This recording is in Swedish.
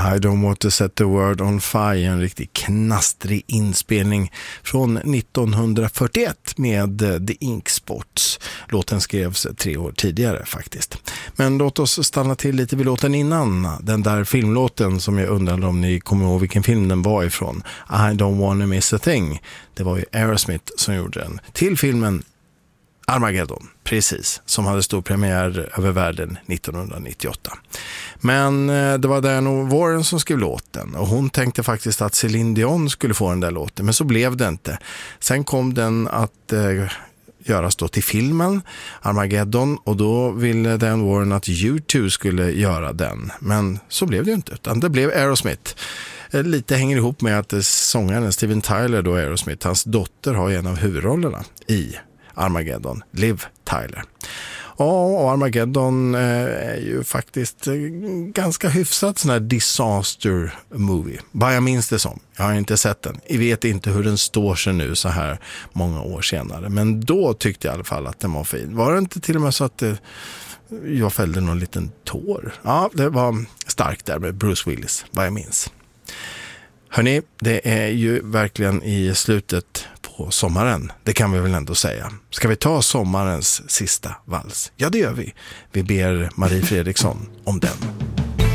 I don't want to set the world on fire, en riktigt knastrig inspelning från 1941 med The Ink Spots. Låten skrevs 3 år tidigare faktiskt. Men låt oss stanna till lite vid låten innan. Den där filmlåten som jag undrade om ni kommer ihåg vilken film den var ifrån. I don't wanna miss a thing. Det var ju Aerosmith som gjorde den. Till filmen Armageddon, precis, som hade stor premiär över världen 1998. Men det var Diane Warren som skrev låten och hon tänkte faktiskt att Celine Dion skulle få den där låten, men så blev det inte. Sen kom den att göras då till filmen Armageddon och då ville Diane Warren att U2 skulle göra den, men så blev det ju inte, utan det blev Aerosmith. Lite hänger ihop med att sångaren Steven Tyler då, Aerosmith, hans dotter har en av huvudrollerna i Armageddon, Liv Tyler. Och Armageddon är ju faktiskt ganska hyfsat sån här disaster movie. Vad jag minns det som. Jag har inte sett den. Jag vet inte hur den står sig nu så här många år senare. Men då tyckte jag i alla fall att den var fin. Var det inte till och med så att jag fällde någon liten tår? Ja, det var starkt där med Bruce Willis, vad jag minns. Hörrni, det är ju verkligen i slutet på sommaren, det kan vi väl ändå säga. Ska vi ta sommarens sista vals? Ja, det gör vi. Vi ber Marie Fredriksson om den.